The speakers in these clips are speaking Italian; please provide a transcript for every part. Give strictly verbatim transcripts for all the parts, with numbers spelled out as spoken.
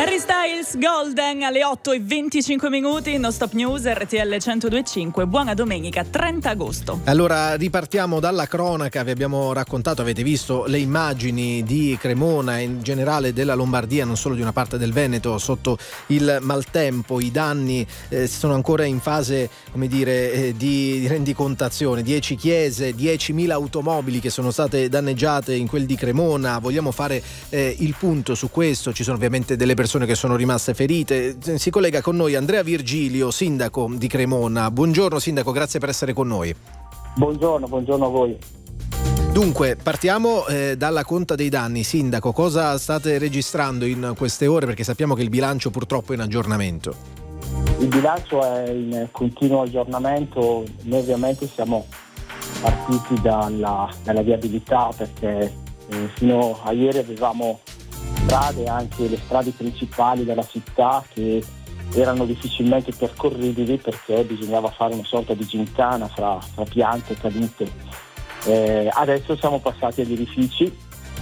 Harry Styles, Golden, alle otto e venticinque minuti, No Stop News, R T L centodue e cinque. Buona domenica, trenta agosto. Allora ripartiamo dalla cronaca. Vi abbiamo raccontato, avete visto le immagini di Cremona e in generale della Lombardia, non solo di una parte del Veneto, sotto il maltempo. I danni eh, sono ancora in fase, come dire, eh, di, di rendicontazione. dieci chiese, diecimila automobili che sono state danneggiate in quel di Cremona. Vogliamo fare eh, il punto su questo. Ci sono ovviamente delle persone che sono rimaste ferite. Si collega con noi Andrea Virgilio, sindaco di Cremona. Buongiorno sindaco, grazie per essere con noi. Buongiorno, buongiorno a voi. Dunque, partiamo eh, dalla conta dei danni. Sindaco, cosa state registrando in queste ore? Perché sappiamo che il bilancio purtroppo è in aggiornamento. Il bilancio è in continuo aggiornamento. Noi ovviamente siamo partiti dalla, dalla viabilità, perché eh, fino a ieri avevamo strade, anche le strade principali della città, che erano difficilmente percorribili perché bisognava fare una sorta di gincana fra, fra piante cadute. Eh, adesso siamo passati agli edifici,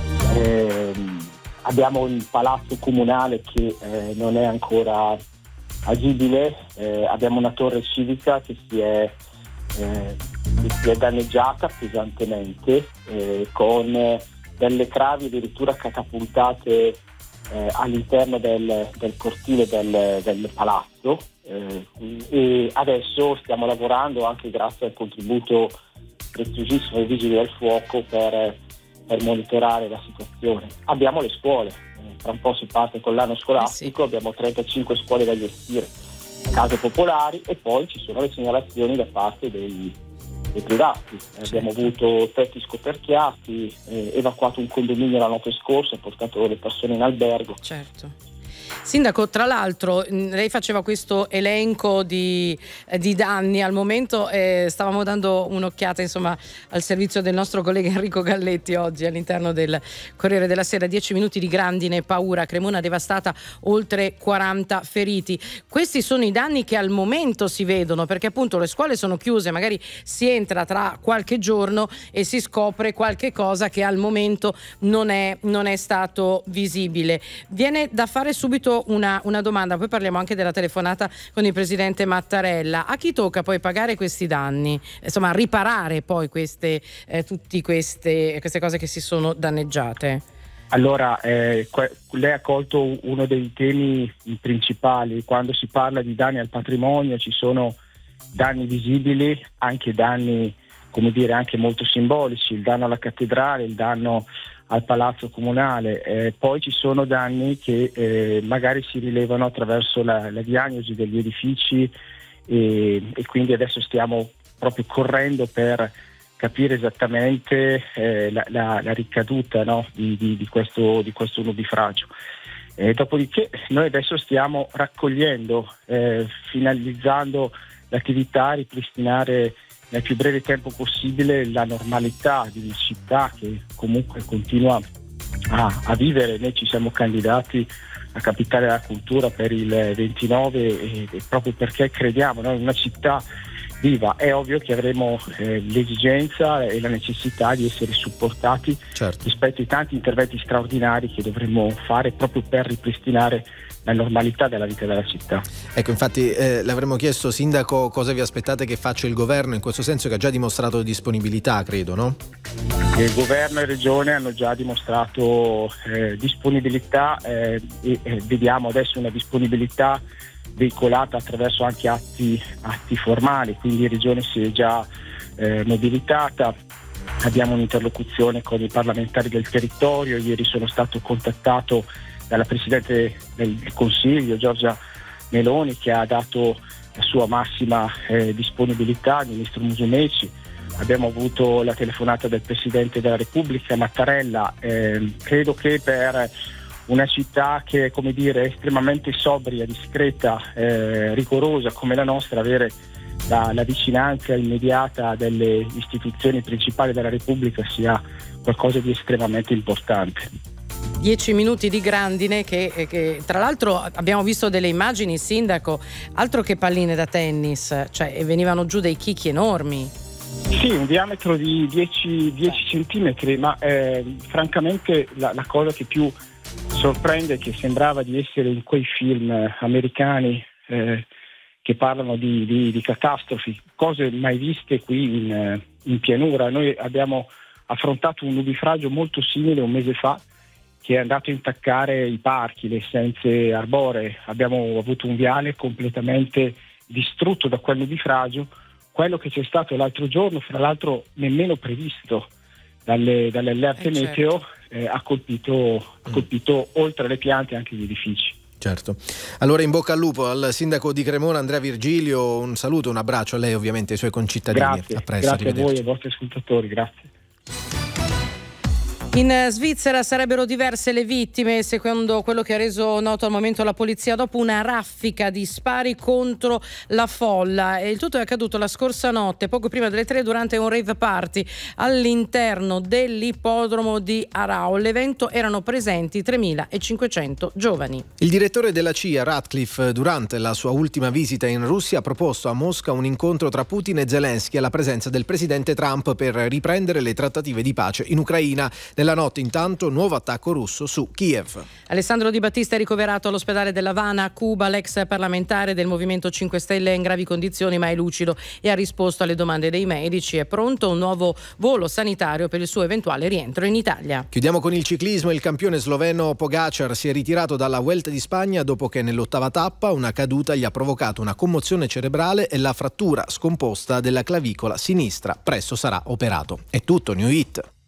eh, abbiamo il palazzo comunale che eh, non è ancora agibile, eh, abbiamo una torre civica che si è, eh, che si è danneggiata pesantemente, eh, con delle travi addirittura catapultate eh, all'interno del, del cortile del, del palazzo, eh, e adesso stiamo lavorando anche grazie al contributo preziosissimo dei vigili del fuoco per, per monitorare la situazione. Abbiamo le scuole, eh, tra un po' si parte con l'anno scolastico, eh sì. Abbiamo trentacinque scuole da gestire, case popolari, e poi ci sono le segnalazioni da parte dei dei privati. Certo. Abbiamo avuto tetti scoperchiati, eh, evacuato un condominio la notte scorsa e portato le persone in albergo. Certo. Sindaco, tra l'altro lei faceva questo elenco di, eh, di danni. Al momento eh, stavamo dando un'occhiata insomma al servizio del nostro collega Enrico Galletti oggi all'interno del Corriere della Sera. dieci minuti di grandine, paura, Cremona devastata, oltre quaranta feriti. Questi sono i danni che al momento si vedono, perché appunto le scuole sono chiuse, magari si entra tra qualche giorno e si scopre qualche cosa che al momento non è, non è stato visibile. Viene da fare subito Una, una domanda, poi parliamo anche della telefonata con il presidente Mattarella. A chi tocca poi pagare questi danni? Insomma, riparare poi queste eh, tutte queste, queste cose che si sono danneggiate? Allora, eh, lei ha colto uno dei temi principali. Quando si parla di danni al patrimonio ci sono danni visibili, anche danni, come dire, anche molto simbolici, il danno alla cattedrale, il danno al palazzo comunale, eh, poi ci sono danni che eh, magari si rilevano attraverso la, la diagnosi degli edifici, e, e quindi adesso stiamo proprio correndo per capire esattamente eh, la, la, la ricaduta, no, di, di, di questo, di questo nubifragio. Eh, dopodiché noi adesso stiamo raccogliendo, eh, finalizzando l'attività, ripristinare nel più breve tempo possibile la normalità di una città che comunque continua a, a vivere. Noi ci siamo candidati a Capitale della Cultura per il ventinove e, e proprio perché crediamo, no, in una città viva. È ovvio che avremo eh, l'esigenza e la necessità di essere supportati, certo, rispetto ai tanti interventi straordinari che dovremmo fare proprio per ripristinare la normalità della vita della città. Ecco, infatti eh, le avremmo chiesto, sindaco, cosa vi aspettate che faccia il governo in questo senso, che ha già dimostrato disponibilità, credo, no? Il governo e regione hanno già dimostrato eh, disponibilità eh, e eh, vediamo adesso una disponibilità veicolata attraverso anche atti, atti formali, quindi la regione si è già eh, mobilitata. Abbiamo un'interlocuzione con i parlamentari del territorio. Ieri sono stato contattato dalla Presidente del Consiglio, Giorgia Meloni, che ha dato la sua massima eh, disponibilità al Ministro Musumeci. Abbiamo avuto la telefonata del Presidente della Repubblica, Mattarella. Eh, credo che per una città che è, come dire, estremamente sobria, discreta, eh, rigorosa come la nostra, avere la, la vicinanza immediata delle istituzioni principali della Repubblica sia qualcosa di estremamente importante. Dieci minuti di grandine che, che tra l'altro abbiamo visto delle immagini, sindaco, altro che palline da tennis, cioè venivano giù dei chicchi enormi. Sì, un diametro di dieci centimetri, ma eh, francamente la, la cosa che più sorprende che sembrava di essere in quei film americani eh, che parlano di, di, di catastrofi, cose mai viste qui in, in pianura. Noi abbiamo affrontato un nubifragio molto simile un mese fa, che è andato a intaccare i parchi, le essenze arboree. Abbiamo avuto un viale completamente distrutto da quel nubifragio. Quello che c'è stato l'altro giorno, fra l'altro nemmeno previsto dalle, dalle allerte eh, meteo, certo. eh, ha colpito, ha colpito mm. oltre alle piante anche gli edifici. Certo. Allora in bocca al lupo al sindaco di Cremona Andrea Virgilio, un saluto, un abbraccio a lei ovviamente e ai suoi concittadini. Grazie, a presto, grazie a voi e ai vostri ascoltatori, grazie. In Svizzera sarebbero diverse le vittime, secondo quello che ha reso noto al momento la polizia, dopo una raffica di spari contro la folla. E il tutto è accaduto la scorsa notte, poco prima delle tre, durante un rave party all'interno dell'ippodromo di Aarau. All'evento erano presenti tremilacinquecento giovani. Il direttore della C I A, Ratcliffe, durante la sua ultima visita in Russia ha proposto a Mosca un incontro tra Putin e Zelensky alla presenza del presidente Trump per riprendere le trattative di pace in Ucraina. Nella notte intanto nuovo attacco russo su Kiev. Alessandro Di Battista è ricoverato all'ospedale dell'Havana a Cuba. L'ex parlamentare del Movimento cinque Stelle è in gravi condizioni ma è lucido e ha risposto alle domande dei medici. È pronto un nuovo volo sanitario per il suo eventuale rientro in Italia. Chiudiamo con il ciclismo. Il campione sloveno Pogačar si è ritirato dalla Vuelta di Spagna dopo che nell'ottava tappa una caduta gli ha provocato una commozione cerebrale e la frattura scomposta della clavicola sinistra. Presto sarà operato. È tutto, New Hit.